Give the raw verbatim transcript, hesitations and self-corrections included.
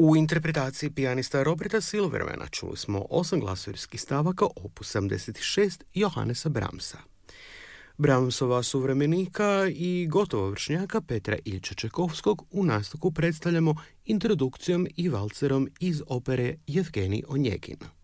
U interpretaciji pijanista Roberta Silvermana čuli smo osam glasovirskih stavaka opus sedamdeset šest Johannesa Brahmsa. Brahmsova suvremenika i gotovo vršnjaka Petra Iljča Čajkovskog u nastavku predstavljamo introdukcijom i valcerom iz opere Jevgenij Onjegin.